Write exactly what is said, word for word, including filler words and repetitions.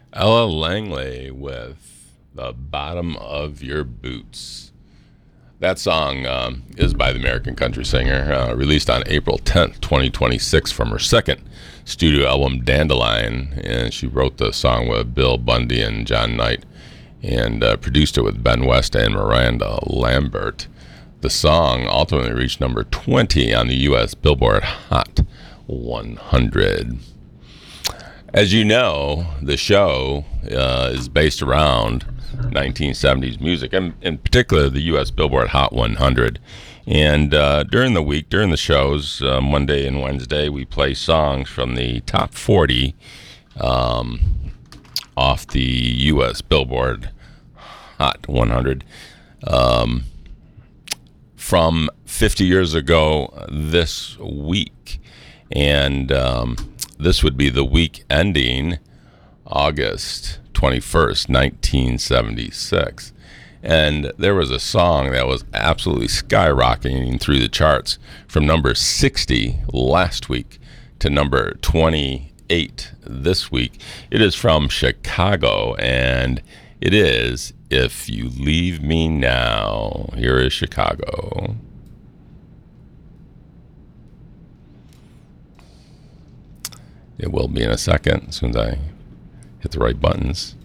Ella Langley with The Bottom of Your Boots. That song um, is by the American country singer, uh, released on April tenth, twenty twenty-six, from her second studio album, Dandelion. And she wrote the song with Bill Bundy and John Knight and uh, produced it with Ben West and Miranda Lambert. The song ultimately reached number twenty on the U S Billboard Hot one hundred. As you know, the show uh, is based around nineteen seventies music, and in particular the U S Billboard Hot one hundred. And uh, during the week, during the shows, uh, Monday and Wednesday, we play songs from the top forty um, off the U S Billboard Hot one hundred um, from fifty years ago this week. And um, this would be the week ending August twenty-first, nineteen seventy-six. And there was a song that was absolutely skyrocketing through the charts from number sixty last week to number twenty-eight this week. It is from Chicago, and it is If You Leave Me Now. Here is Chicago. It will be in a second, as soon as I hit the right buttons.